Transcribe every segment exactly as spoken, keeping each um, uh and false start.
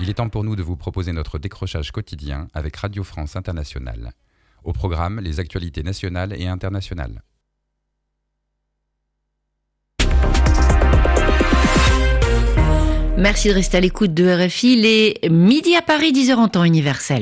Il est temps pour nous de vous proposer notre décrochage quotidien avec Radio France Internationale. Au programme, les actualités nationales et internationales. Merci de rester à l'écoute de R F I. Il est midi à Paris, dix heures en temps universel.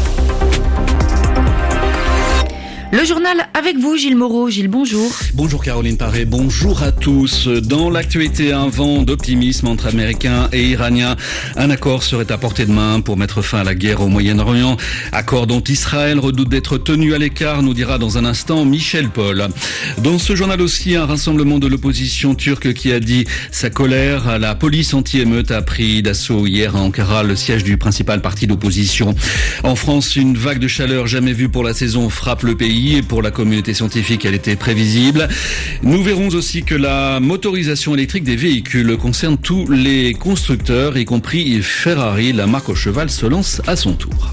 Le journal avec vous, Gilles Moreau. Gilles, bonjour. Bonjour Caroline Paré, bonjour à tous. Dans l'actualité, un vent d'optimisme entre Américains et Iraniens. Un accord serait à portée de main pour mettre fin à la guerre au Moyen-Orient. Accord dont Israël redoute d'être tenu à l'écart, nous dira dans un instant Michel Paul. Dans ce journal aussi, un rassemblement de l'opposition turque qui a dit sa colère. La police anti-émeute a pris d'assaut hier à Ankara, le siège du principal parti d'opposition. En France, une vague de chaleur jamais vue pour la saison frappe le pays. Et pour la communauté scientifique, elle était prévisible. Nous verrons aussi que la motorisation électrique des véhicules concerne tous les constructeurs, y compris Ferrari. La marque au cheval se lance à son tour.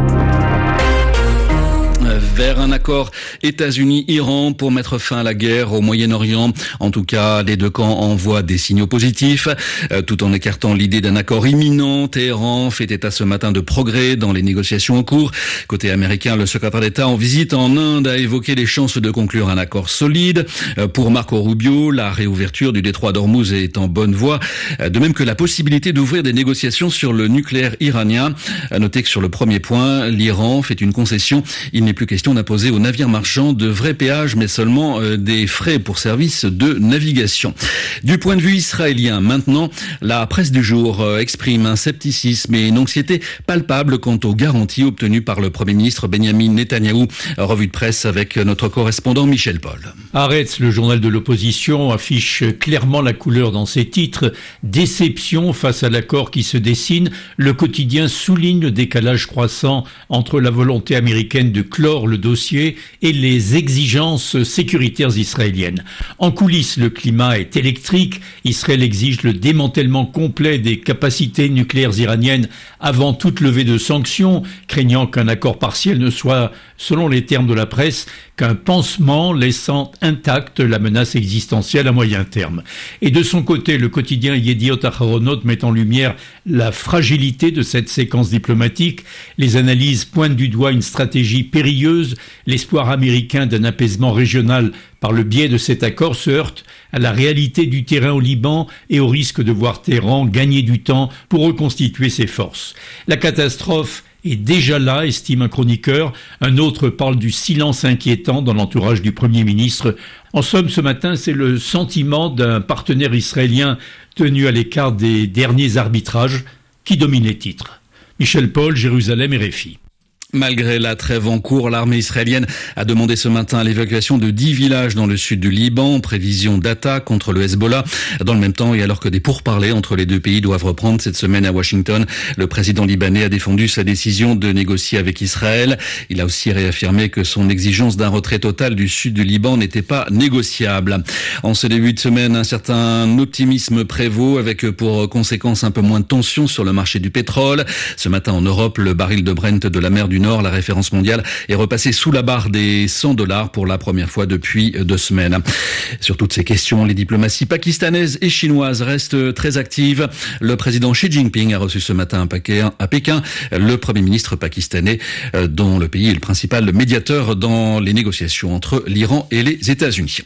Vers un accord États-Unis-Iran pour mettre fin à la guerre au Moyen-Orient. En tout cas, les deux camps envoient des signaux positifs, euh, tout en écartant l'idée d'un accord imminent. Téhéran fait état ce matin de progrès dans les négociations en cours. Côté américain, le secrétaire d'État en visite en Inde a évoqué les chances de conclure un accord solide. Euh, pour Marco Rubio, la réouverture du détroit d'Ormuz est en bonne voie, euh, de même que la possibilité d'ouvrir des négociations sur le nucléaire iranien. À noter que sur le premier point, l'Iran fait une concession. Il n'est plus question d'imposer aux navires marchands de vrais péages, mais seulement euh, des frais pour service de navigation. Du point de vue israélien, maintenant, la presse du jour euh, exprime un scepticisme et une anxiété palpable quant aux garanties obtenues par le Premier ministre Benjamin Netanyahou. Revue de presse avec notre correspondant Michel Paul. Haaretz, le journal de l'opposition, affiche clairement la couleur dans ses titres. Déception face à l'accord qui se dessine. Le quotidien souligne le décalage croissant entre la volonté américaine de clore le dossier et les exigences sécuritaires israéliennes. En coulisses, le climat est électrique. Israël exige le démantèlement complet des capacités nucléaires iraniennes avant toute levée de sanctions, craignant qu'un accord partiel ne soit, selon les termes de la presse, qu'un pansement laissant intacte la menace existentielle à moyen terme. Et de son côté, le quotidien Yediot Aharonot met en lumière la fragilité de cette séquence diplomatique. Les analyses pointent du doigt une stratégie périlleuse. L'espoir américain d'un apaisement régional par le biais de cet accord se heurte à la réalité du terrain au Liban et au risque de voir Téhéran gagner du temps pour reconstituer ses forces. La catastrophe est déjà là, estime un chroniqueur. Un autre parle du silence inquiétant dans l'entourage du Premier ministre. En somme, ce matin, c'est le sentiment d'un partenaire israélien tenu à l'écart des derniers arbitrages qui domine les titres. Michel Paul, Jérusalem, R F I. Malgré la trêve en cours, l'armée israélienne a demandé ce matin l'évacuation de dix villages dans le sud du Liban en prévision d'attaque contre le Hezbollah. Dans le même temps, et alors que des pourparlers entre les deux pays doivent reprendre cette semaine à Washington, le président libanais a défendu sa décision de négocier avec Israël. Il a aussi réaffirmé que son exigence d'un retrait total du sud du Liban n'était pas négociable. En ce début de semaine, un certain optimisme prévaut avec pour conséquence un peu moins de tension sur le marché du pétrole. Ce matin en Europe, le baril de Brent de la mer du Nord, la référence mondiale, est repassée sous la barre des cent dollars pour la première fois depuis deux semaines. Sur toutes ces questions, les diplomaties pakistanaises et chinoises restent très actives. Le président Xi Jinping a reçu ce matin à Pékin le Premier ministre pakistanais, dont le pays est le principal médiateur dans les négociations entre l'Iran et les États-Unis.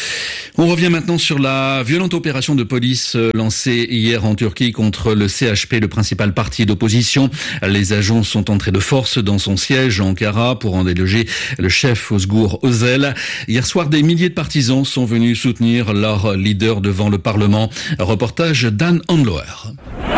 On revient maintenant sur la violente opération de police lancée hier en Turquie contre le C H P, le principal parti d'opposition. Les agents sont entrés de force dans son siège à Ankara pour en déloger le chef Özgür Özel. Hier soir, des milliers de partisans sont venus soutenir leur leader devant le Parlement. Reportage d'Anne Handloer.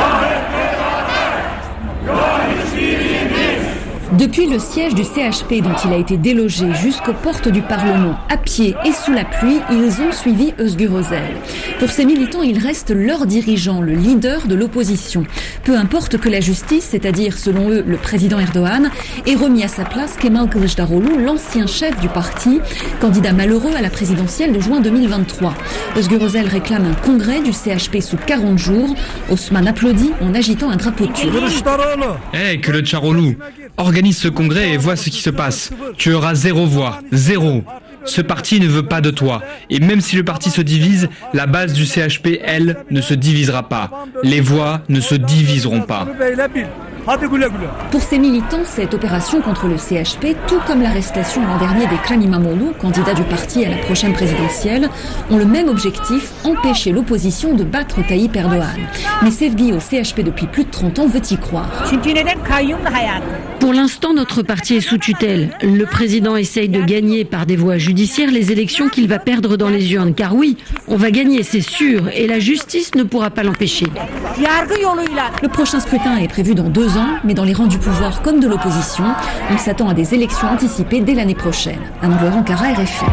Depuis le siège du C H P dont il a été délogé jusqu'aux portes du Parlement, à pied et sous la pluie, ils ont suivi Özgür Özel. Pour ces militants, il reste leur dirigeant, le leader de l'opposition. Peu importe que la justice, c'est-à-dire selon eux le président Erdogan, ait remis à sa place Kemal Kılıçdaroğlu, l'ancien chef du parti, candidat malheureux à la présidentielle de juin deux mille vingt-trois. Özgür Özel réclame un congrès du C H P sous quarante jours. Osman applaudit en agitant un drapeau turc. Hey, Kılıçdaroğlu, organise ce congrès et vois ce qui se passe. Tu auras zéro voix, zéro. ce parti ne veut pas de toi. Et même si le parti se divise, la base du C H P, elle, ne se divisera pas. Les voix ne se diviseront pas. Pour ces militants, cette opération contre le C H P, tout comme l'arrestation l'an dernier d'Ekrem İmamoğlu, candidat du parti à la prochaine présidentielle, ont le même objectif, empêcher l'opposition de battre Tayyip Erdogan. Mais Sevgi au C H P depuis plus de trente ans veut y croire. Pour l'instant, notre parti est sous tutelle. Le président essaye de gagner par des voies judiciaires les élections qu'il va perdre dans les urnes. Car oui, on va gagner, c'est sûr, et la justice ne pourra pas l'empêcher. Le prochain scrutin est prévu dans deux ans, mais dans les rangs du pouvoir comme de l'opposition, on s'attend à des élections anticipées dès l'année prochaine. Anne Ankara, R F I.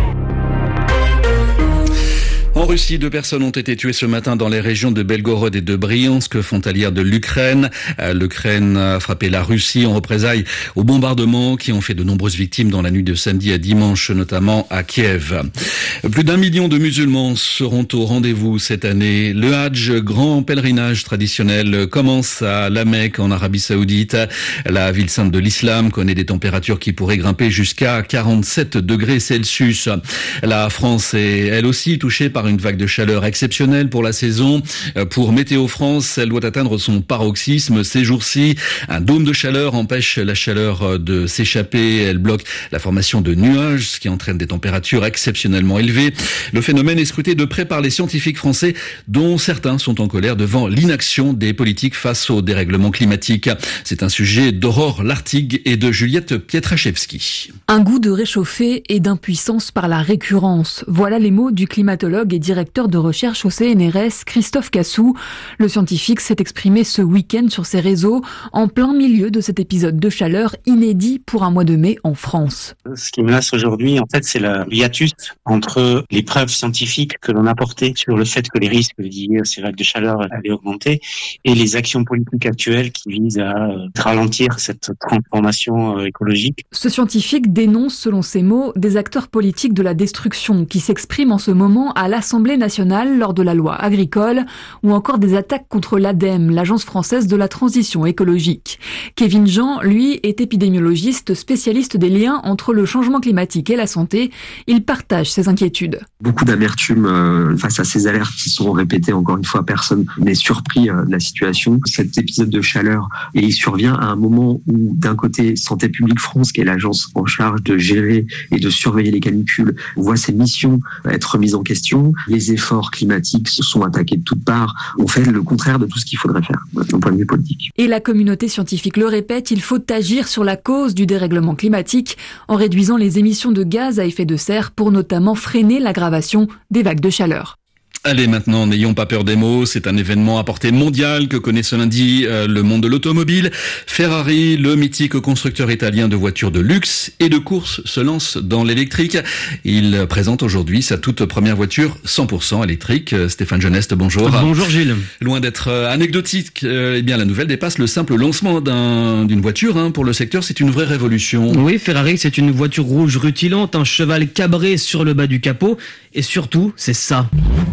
En Russie, deux personnes ont été tuées ce matin dans les régions de Belgorod et de Briansk, frontalières de l'Ukraine. L'Ukraine a frappé la Russie en représailles aux bombardements qui ont fait de nombreuses victimes dans la nuit de samedi à dimanche, notamment à Kiev. Plus d'un million de musulmans seront au rendez-vous cette année. Le Hadj, grand pèlerinage traditionnel, commence à La Mecque en Arabie Saoudite. La ville sainte de l'islam connaît des températures qui pourraient grimper jusqu'à quarante-sept degrés Celsius. La France est elle aussi touchée par une vague de chaleur exceptionnelle pour la saison. Pour Météo France, elle doit atteindre son paroxysme ces jours-ci. Un dôme de chaleur empêche la chaleur de s'échapper. Elle bloque la formation de nuages, ce qui entraîne des températures exceptionnellement élevées. Le phénomène est scruté de près par les scientifiques français, dont certains sont en colère devant l'inaction des politiques face au dérèglement climatique. C'est un sujet d'Aurore Lartigue et de Juliette Pietraszewski. Un goût de réchauffé et d'impuissance par la récurrence. Voilà les mots du climatologue et directeur de recherche au C N R S, Christophe Cassou. Le scientifique s'est exprimé ce week-end sur ses réseaux en plein milieu de cet épisode de chaleur inédit pour un mois de mai en France. Ce qui menace aujourd'hui, en fait, c'est le hiatus entre les preuves scientifiques que l'on a portées sur le fait que les risques liés à ces vagues de chaleur allaient augmenter et les actions politiques actuelles qui visent à ralentir cette transformation écologique. Ce scientifique dénonce, selon ses mots, des acteurs politiques de la destruction qui s'expriment en ce moment à l'Assemblée nationale lors de la loi agricole ou encore des attaques contre l'ADEME, l'Agence française de la transition écologique. Kevin Jean, lui, est épidémiologiste spécialiste des liens entre le changement climatique et la santé. Il partage ses inquiétudes. Beaucoup d'amertume euh, face à ces alertes qui sont répétées encore une fois. Personne n'est surpris euh, de la situation. Cet épisode de chaleur, et il survient à un moment où, d'un côté, Santé publique France, qui est l'agence en charge de gérer et de surveiller les canicules, voit ses missions être remises en question. Les efforts climatiques se sont attaqués de toutes parts. On fait le contraire de tout ce qu'il faudrait faire d'un point de vue politique. Et la communauté scientifique le répète, il faut agir sur la cause du dérèglement climatique en réduisant les émissions de gaz à effet de serre pour notamment freiner l'aggravation des vagues de chaleur. Allez, maintenant, n'ayons pas peur des mots. C'est un événement à portée mondiale que connaît ce lundi euh, le monde de l'automobile. Ferrari, le mythique constructeur italien de voitures de luxe et de course, se lance dans l'électrique. Il présente aujourd'hui sa toute première voiture cent pour cent électrique. Stéphane Geneste, bonjour. Bonjour Gilles. Loin d'être euh, anecdotique, euh, eh bien la nouvelle dépasse le simple lancement d'un, d'une voiture. Hein. Pour le secteur, c'est une vraie révolution. Oui, Ferrari, c'est une voiture rouge rutilante, un cheval cabré sur le bas du capot. Et surtout, c'est ça.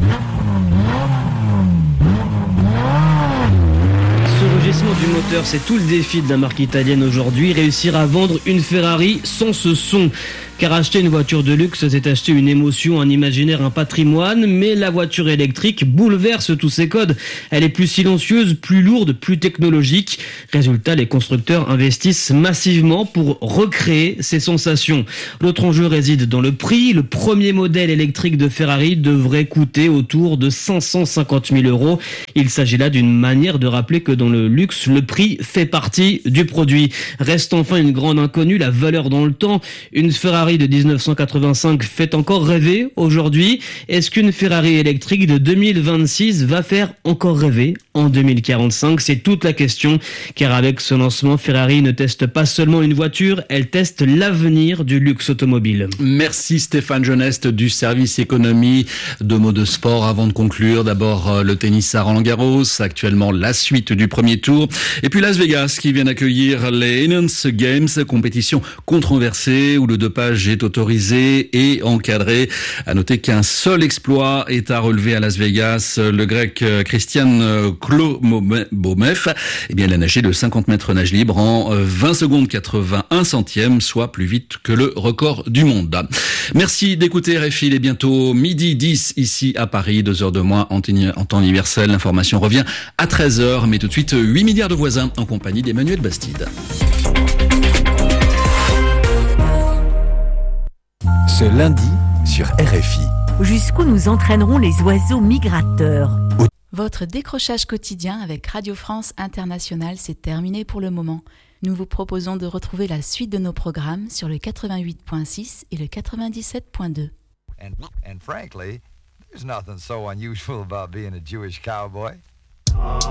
Du moteur, c'est tout le défi de la marque italienne aujourd'hui, réussir à vendre une Ferrari sans ce son. Car acheter une voiture de luxe, c'est acheter une émotion, un imaginaire, un patrimoine, mais la voiture électrique bouleverse tous ces codes. Elle est plus silencieuse, plus lourde, plus technologique. Résultat, les constructeurs investissent massivement pour recréer ces sensations. L'autre enjeu réside dans le prix. Le premier modèle électrique de Ferrari devrait coûter autour de cinq cent cinquante mille euros. Il s'agit là d'une manière de rappeler que dans le luxe, le prix fait partie du produit. Reste enfin une grande inconnue, la valeur dans le temps. Une Ferrari de dix-neuf cent quatre-vingt-cinq fait encore rêver aujourd'hui. Est-ce qu'une Ferrari électrique de deux mille vingt-six va faire encore rêver en deux mille quarante-cinq? C'est toute la question, car avec ce lancement, Ferrari ne teste pas seulement une voiture, elle teste l'avenir du luxe automobile. Merci Stéphane Geneste du service économie. Deux mots de sport avant de conclure. D'abord le tennis à Roland-Garros, actuellement la suite du premier tour. Et puis Las Vegas qui vient d'accueillir les Enhanced Games, compétition controversée où le dopage est autorisé et encadré. À noter qu'un seul exploit est à relever à Las Vegas. Le grec Christian Klobomev, eh bien, il a nagé de cinquante mètres nage libre en vingt secondes quatre-vingt-un centièmes, soit plus vite que le record du monde. Merci d'écouter R F I. Il est bientôt midi dix ici à Paris, deux heures de moins en temps universel. L'information revient à treize heures, mais tout de suite huit milliards de voisins en compagnie d'Emmanuel Bastide. Ce lundi sur R F I. Jusqu'où nous entraîneront les oiseaux migrateurs? Votre décrochage quotidien avec Radio France Internationale, c'est terminé pour le moment. Nous vous proposons de retrouver la suite de nos programmes sur le quatre-vingt-huit point six et le quatre-vingt-dix-sept point deux. And, and frankly, there's nothing so unusual about being a Jewish cowboy.